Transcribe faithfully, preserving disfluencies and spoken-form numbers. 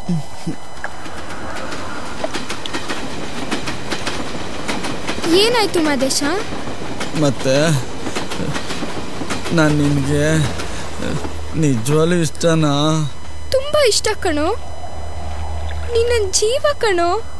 ಏನಾಯ್ತು ಮಾದೇಶ? ಮತ್ತೆ ನಾನು ನಿನಗೆ ನಿಜವಾಗ್ಲೂ ಇಷ್ಟನಾ? ತುಂಬಾ ಇಷ್ಟ ಕಣೋ, ನಿನ್ನ ಜೀವ ಕಣೋ.